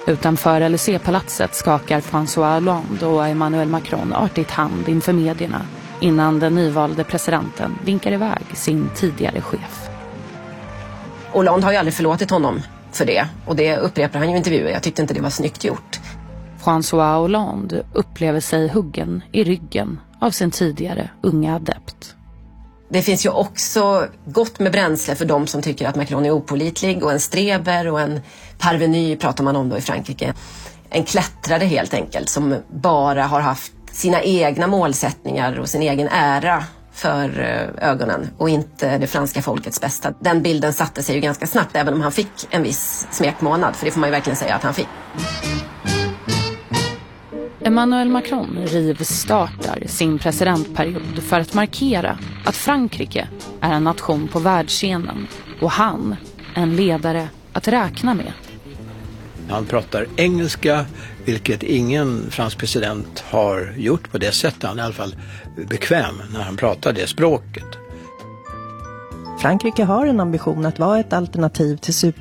Utanför Élysée-palatset skakar François Hollande och Emmanuel Macron artigt hand inför medierna innan den nyvalde presidenten vinkar iväg sin tidigare chef. Hollande har ju aldrig förlåtit honom för det, och det upprepar han ju i intervjuer. Jag tyckte inte det var snyggt gjort. François Hollande upplever sig huggen i ryggen av sin tidigare unga adept. Det finns ju också gott med bränsle för de som tycker att Macron är opålitlig, och en streber och en parvenu pratar man om då i Frankrike. En klättrare helt enkelt som bara har haft sina egna målsättningar och sin egen ära för ögonen och inte det franska folkets bästa. Den bilden satte sig ju ganska snabbt, även om han fick en viss smekmånad, för det får man ju verkligen säga att han fick. Emmanuel Macron rivstartar sin presidentperiod för att markera att Frankrike är en nation på världsscenen och han en ledare att räkna med. Han pratar engelska, vilket ingen fransk president har gjort på det sättet. Han är i alla fall bekväm när han pratar det språket. Frankrike har en ambition att vara ett alternativ till